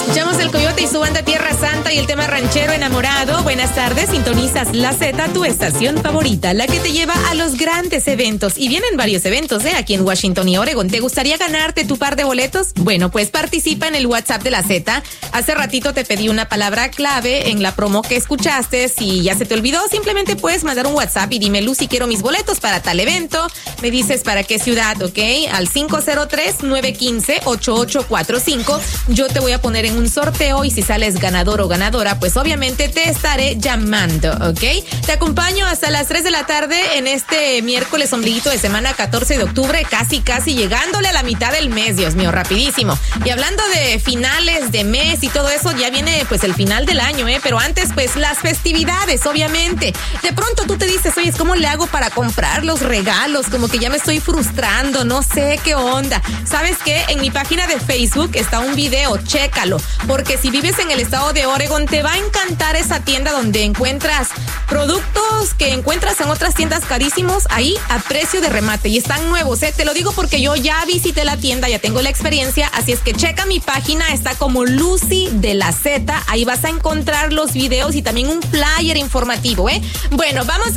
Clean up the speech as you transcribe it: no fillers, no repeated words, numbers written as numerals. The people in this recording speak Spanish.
Escuchamos el Coyote y su banda Tierra Santa y el tema ranchero Enamorado. Buenas tardes, sintonizas La Z, tu estación favorita, la que te lleva a los grandes eventos. Y vienen varios eventos, aquí en Washington y Oregon. ¿Te gustaría ganarte tu par de boletos? Bueno, pues participa en el WhatsApp de La Z. Hace ratito te pedí una palabra clave en la promo que escuchaste. Si ya se te olvidó, simplemente puedes mandar un WhatsApp y dime, Lucy, quiero mis boletos para tal evento. Me dices para qué ciudad, ¿ok? Al 503-915-8845. Yo te voy a poner en un sorteo y si sales ganador o ganadora, pues obviamente te estaré llamando, ¿ok? Te acompaño hasta las 3 de la tarde en este miércoles ombliguito de semana 14 de octubre, casi llegándole a la mitad del mes, Dios mío, rapidísimo. Y hablando de finales de mes y todo eso, ya viene pues el final del año, pero antes pues las festividades, obviamente. De pronto tú te dices, oye, ¿cómo le hago para comprar los regalos? Como que ya me estoy frustrando, no sé qué onda. ¿Sabes qué? En mi página de Facebook está un video, chécalo. Porque si vives en el estado de Oregon, te va a encantar esa tienda donde encuentras productos que encuentras en otras tiendas carísimos, ahí a precio de remate. Y están nuevos, Te lo digo porque yo ya visité la tienda, ya tengo la experiencia. Así es que checa mi página, está como Lucy de la Z. Ahí vas a encontrar los videos y también un flyer informativo, Bueno, vamos